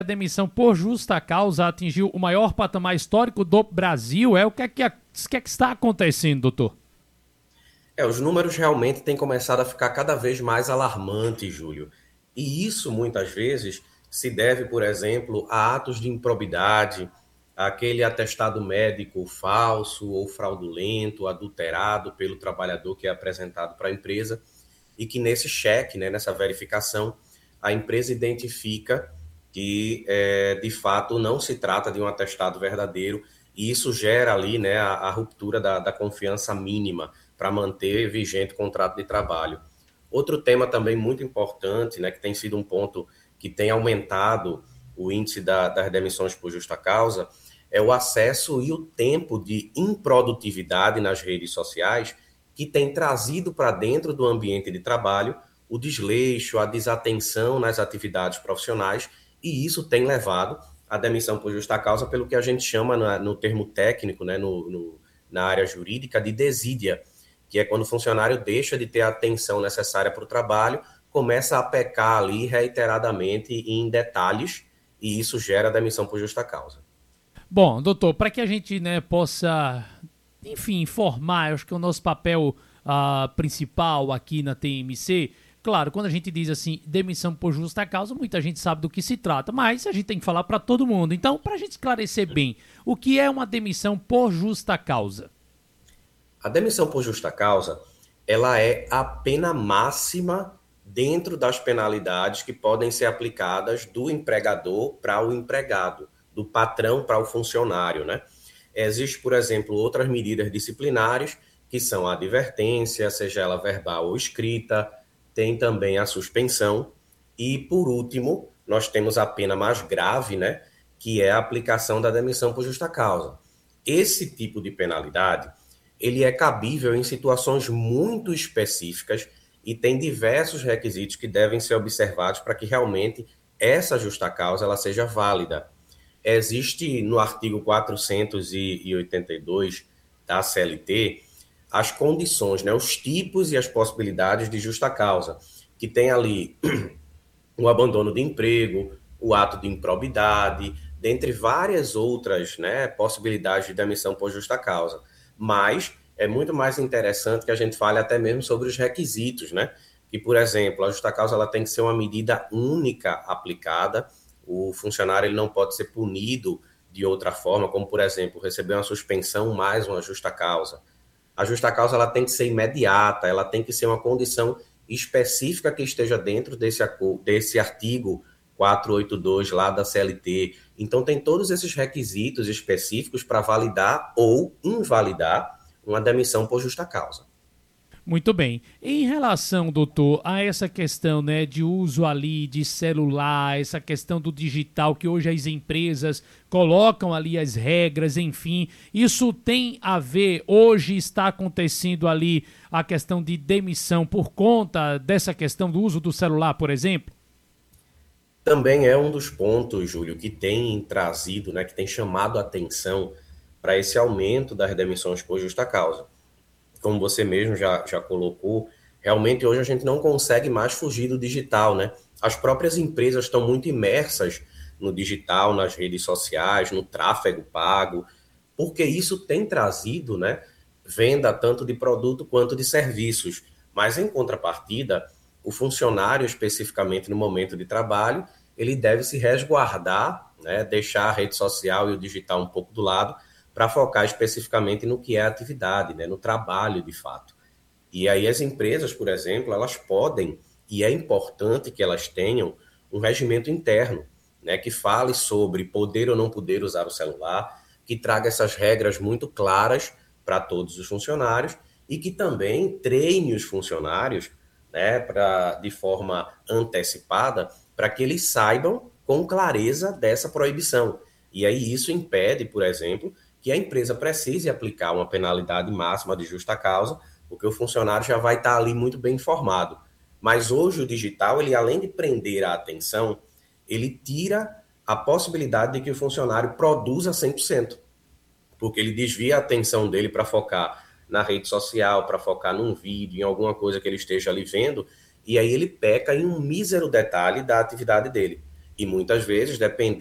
A demissão por justa causa atingiu o maior patamar histórico do Brasil. O que é que está acontecendo, doutor? Os números realmente têm começado a ficar cada vez mais alarmantes, Júlio. E isso, muitas vezes, se deve, por exemplo, a atos de improbidade, aquele atestado médico falso ou fraudulento, adulterado pelo trabalhador que é apresentado para a empresa, e que nesse cheque, né, nessa verificação, a empresa identifica que, de fato, não se trata de um atestado verdadeiro, e isso gera ali, né, a ruptura da confiança mínima para manter vigente o contrato de trabalho. Outro tema também muito importante, né, que tem sido um ponto que tem aumentado o índice das demissões por justa causa, é o acesso e o tempo de improdutividade nas redes sociais que tem trazido para dentro do ambiente de trabalho o desleixo, a desatenção nas atividades profissionais, e isso tem levado à demissão por justa causa pelo que a gente chama no termo técnico, né, na área jurídica, de desídia, que é quando o funcionário deixa de ter a atenção necessária para o trabalho, começa a pecar ali reiteradamente em detalhes, e isso gera demissão por justa causa. Bom, doutor, para que a gente, né, possa, enfim, informar, acho que é o nosso papel principal aqui na TMC. Claro, quando a gente diz assim, demissão por justa causa, muita gente sabe do que se trata, mas a gente tem que falar para todo mundo. Então, para a gente esclarecer bem, o que é uma demissão por justa causa? A demissão por justa causa, ela é a pena máxima dentro das penalidades que podem ser aplicadas do empregador para o empregado, do patrão para o funcionário, né? Existe, por exemplo, outras medidas disciplinares, que são a advertência, seja ela verbal ou escrita, tem também a suspensão, e, por último, nós temos a pena mais grave, né? Que é a aplicação da demissão por justa causa. Esse tipo de penalidade, ele é cabível em situações muito específicas e tem diversos requisitos que devem ser observados para que realmente essa justa causa ela seja válida. Existe no artigo 482 da CLT as condições, né, os tipos e as possibilidades de justa causa, que tem ali o abandono de emprego, o ato de improbidade, dentre várias outras, né, possibilidades de demissão por justa causa. Mas é muito mais interessante que a gente fale até mesmo sobre os requisitos, né? Que, por exemplo, a justa causa ela tem que ser uma medida única aplicada, o funcionário ele não pode ser punido de outra forma, como, por exemplo, receber uma suspensão mais uma justa causa. A justa causa ela tem que ser imediata, ela tem que ser uma condição específica que esteja dentro desse artigo 482 lá da CLT. Então, tem todos esses requisitos específicos para validar ou invalidar uma demissão por justa causa. Muito bem. Em relação, doutor, a essa questão, né, de uso ali de celular, essa questão do digital que hoje as empresas colocam ali as regras, enfim, isso tem a ver, hoje está acontecendo ali a questão de demissão por conta dessa questão do uso do celular, por exemplo? Também é um dos pontos, Júlio, que tem trazido, né, que tem chamado a atenção para esse aumento das demissões por justa causa. Como você mesmo já colocou, realmente hoje a gente não consegue mais fugir do digital, né? As próprias empresas estão muito imersas no digital, nas redes sociais, no tráfego pago, porque isso tem trazido, né, venda tanto de produto quanto de serviços. Mas, em contrapartida, o funcionário, especificamente no momento de trabalho, ele deve se resguardar, né, deixar a rede social e o digital um pouco do lado, para focar especificamente no que é a atividade, né, no trabalho de fato. E aí as empresas, por exemplo, elas podem, e é importante que elas tenham, um regimento interno, né, que fale sobre poder ou não poder usar o celular, que traga essas regras muito claras para todos os funcionários e que também treine os funcionários, né, de forma antecipada, para que eles saibam com clareza dessa proibição. E aí isso impede, por exemplo, que a empresa precise aplicar uma penalidade máxima de justa causa, porque o funcionário já vai estar ali muito bem informado. Mas hoje o digital, ele além de prender a atenção, ele tira a possibilidade de que o funcionário produza 100%, porque ele desvia a atenção dele para focar na rede social, para focar num vídeo, em alguma coisa que ele esteja ali vendo, e aí ele peca em um mísero detalhe da atividade dele. E muitas vezes, dependendo